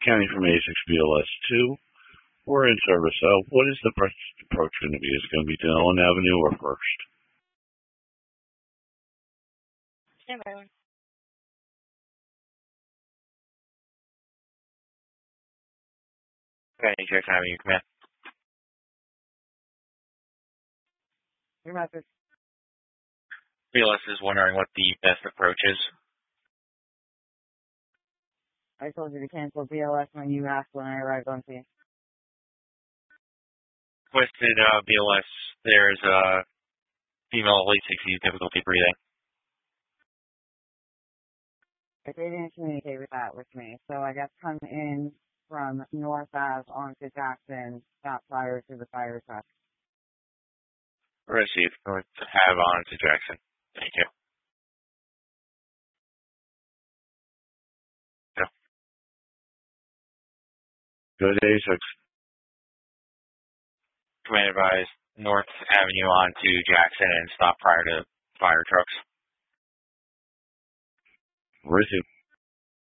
County from ASICS BLS 2. We're in service. What is the approach going to be? Is it going to be Dillon Avenue or First? Stand by one. Okay, Jackson Avenue, command. Your message. BLS is wondering what the best approach is. I told you to cancel BLS when you asked when I arrived on scene. Requested BLS, there's a female late 60s difficulty breathing. But they didn't communicate with that with me, so I guess come in from North Ave onto Jackson, stop prior to the fire truck. Received. North Ave on to Jackson. Thank you. Yeah. Go to ASICS. Command advised, North Avenue on to Jackson and stop prior to fire trucks. Received.